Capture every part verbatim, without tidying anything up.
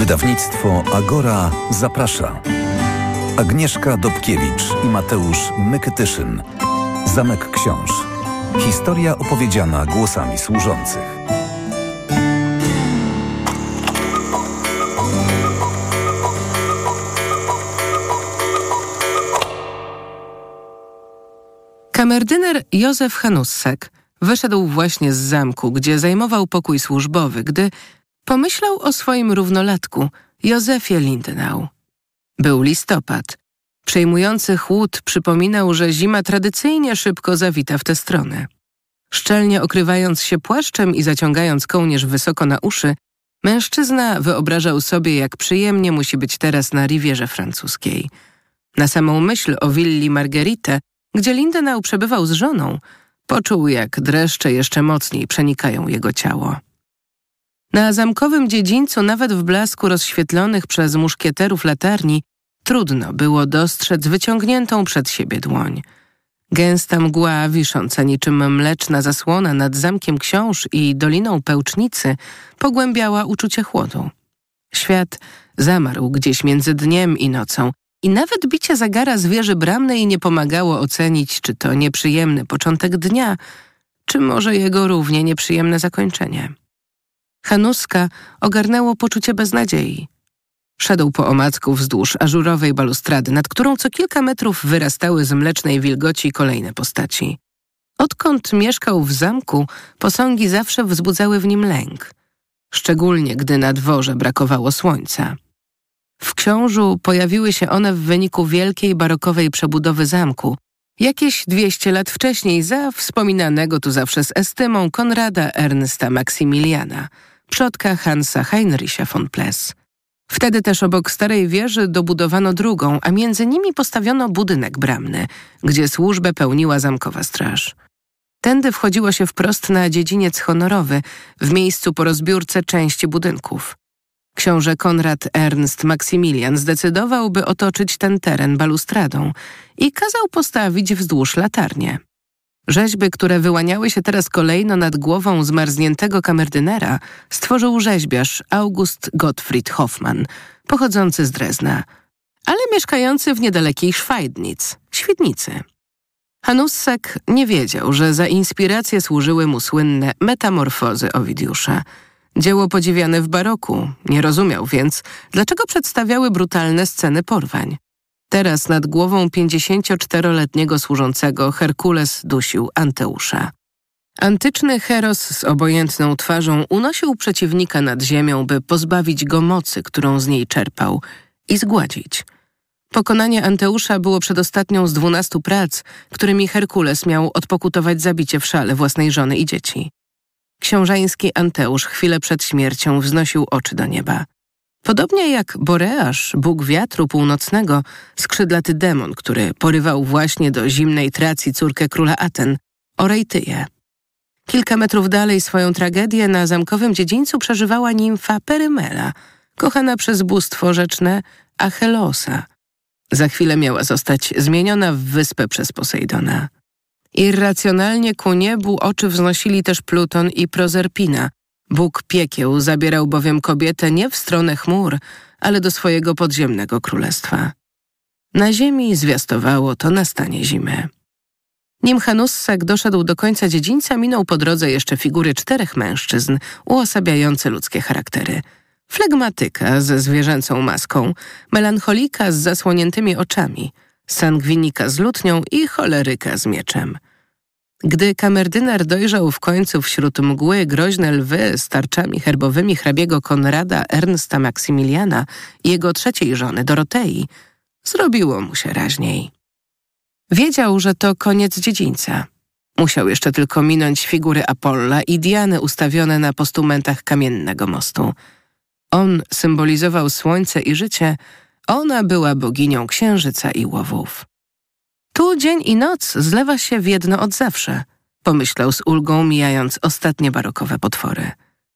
Wydawnictwo Agora zaprasza. Agnieszka Dobkiewicz i Mateusz Mykytyszyn. Zamek Książ. Historia opowiedziana głosami służących. Kamerdyner Józef Hanussek wyszedł właśnie z zamku, gdzie zajmował pokój służbowy, gdy pomyślał o swoim równolatku, Józefie Lindenau. Był listopad. Przejmujący chłód przypominał, że zima tradycyjnie szybko zawita w tę stronę. Szczelnie okrywając się płaszczem i zaciągając kołnierz wysoko na uszy, mężczyzna wyobrażał sobie, jak przyjemnie musi być teraz na Rivierze Francuskiej. Na samą myśl o willi Marguerite, gdzie Lindenau przebywał z żoną, poczuł, jak dreszcze jeszcze mocniej przenikają jego ciało. Na zamkowym dziedzińcu, nawet w blasku rozświetlonych przez muszkieterów latarni, trudno było dostrzec wyciągniętą przed siebie dłoń. Gęsta mgła, wisząca niczym mleczna zasłona nad Zamkiem Książ i Doliną Pełcznicy, pogłębiała uczucie chłodu. Świat zamarł gdzieś między dniem i nocą i nawet bicie zegara z wieży bramnej nie pomagało ocenić, czy to nieprzyjemny początek dnia, czy może jego równie nieprzyjemne zakończenie. Hanuska ogarnęło poczucie beznadziei. Szedł po omacku wzdłuż ażurowej balustrady, nad którą co kilka metrów wyrastały z mlecznej wilgoci kolejne postaci. Odkąd mieszkał w zamku, posągi zawsze wzbudzały w nim lęk, szczególnie gdy na dworze brakowało słońca. W Książu pojawiły się one w wyniku wielkiej barokowej przebudowy zamku, jakieś dwieście lat wcześniej za wspominanego tu zawsze z estymą Konrada Ernsta Maksymiliana, przodka Hansa Heinricha von Pless. Wtedy też obok starej wieży dobudowano drugą, a między nimi postawiono budynek bramny, gdzie służbę pełniła zamkowa straż. Tędy wchodziło się wprost na dziedziniec honorowy, w miejscu po rozbiórce części budynków. Książę Konrad Ernst Maksymilian zdecydował, by otoczyć ten teren balustradą i kazał postawić wzdłuż latarnie. Rzeźby, które wyłaniały się teraz kolejno nad głową zmarzniętego kamerdynera, stworzył rzeźbiarz August Gottfried Hoffmann, pochodzący z Drezna, ale mieszkający w niedalekiej Schweidnitz, Świdnicy. Hanussek nie wiedział, że za inspirację służyły mu słynne metamorfozy Owidiusza. Dzieło podziwiane w baroku, nie rozumiał więc, dlaczego przedstawiały brutalne sceny porwań. Teraz nad głową pięćdziesięcioczteroletniego służącego Herkules dusił Anteusza. Antyczny Heros z obojętną twarzą unosił przeciwnika nad ziemią, by pozbawić go mocy, którą z niej czerpał, i zgładzić. Pokonanie Anteusza było przedostatnią z dwunastu prac, którymi Herkules miał odpokutować zabicie w szale własnej żony i dzieci. Książeński Anteusz chwilę przed śmiercią wznosił oczy do nieba. Podobnie jak Boreasz, bóg wiatru północnego, skrzydlaty demon, który porywał właśnie do zimnej Tracji córkę króla Aten, Orejtyję. Kilka metrów dalej swoją tragedię na zamkowym dziedzińcu przeżywała nimfa Perymela, kochana przez bóstwo rzeczne Achelosa. Za chwilę miała zostać zmieniona w wyspę przez Posejdona. Irracjonalnie ku niebu oczy wznosili też Pluton i Prozerpina. Bóg piekieł zabierał bowiem kobietę nie w stronę chmur, ale do swojego podziemnego królestwa. Na ziemi zwiastowało to nastanie zimy. Nim Hanussek doszedł do końca dziedzińca, minął po drodze jeszcze figury czterech mężczyzn uosabiające ludzkie charaktery. Flegmatyka ze zwierzęcą maską, melancholika z zasłoniętymi oczami, sangwinika z lutnią i choleryka z mieczem. Gdy kamerdyner dojrzał w końcu wśród mgły groźne lwy z tarczami herbowymi hrabiego Konrada Ernsta Maksymiliana i jego trzeciej żony Dorotei, zrobiło mu się raźniej. Wiedział, że to koniec dziedzińca. Musiał jeszcze tylko minąć figury Apolla i Diany ustawione na postumentach kamiennego mostu. On symbolizował słońce i życie, ona była boginią księżyca i łowów. Tu dzień i noc zlewa się w jedno od zawsze, pomyślał z ulgą, mijając ostatnie barokowe potwory.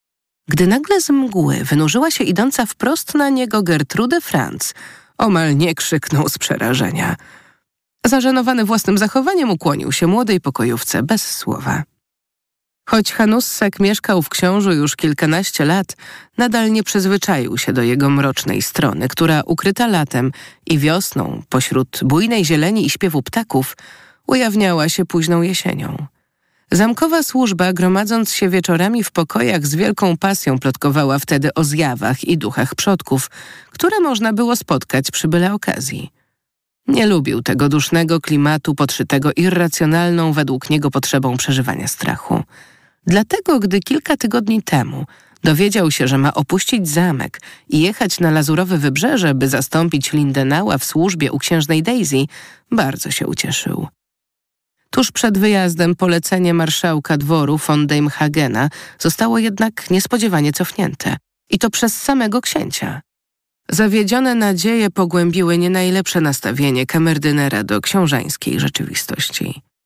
Gdy nagle z mgły wynurzyła się idąca wprost na niego Gertrude Franz, omal nie krzyknął z przerażenia. Zażenowany własnym zachowaniem ukłonił się młodej pokojówce bez słowa. Choć Hanussek mieszkał w Książu już kilkanaście lat, nadal nie przyzwyczaił się do jego mrocznej strony, która ukryta latem i wiosną, pośród bujnej zieleni i śpiewu ptaków, ujawniała się późną jesienią. Zamkowa służba, gromadząc się wieczorami w pokojach, z wielką pasją plotkowała wtedy o zjawach i duchach przodków, które można było spotkać przy byle okazji. Nie lubił tego dusznego klimatu podszytego irracjonalną według niego potrzebą przeżywania strachu. Dlatego, gdy kilka tygodni temu dowiedział się, że ma opuścić zamek i jechać na Lazurowe Wybrzeże, by zastąpić Lindenaua w służbie u księżnej Daisy, bardzo się ucieszył. Tuż przed wyjazdem polecenie marszałka dworu von Deimhagena zostało jednak niespodziewanie cofnięte. I to przez samego księcia. Zawiedzione nadzieje pogłębiły nie najlepsze nastawienie kamerdynera do książańskiej rzeczywistości.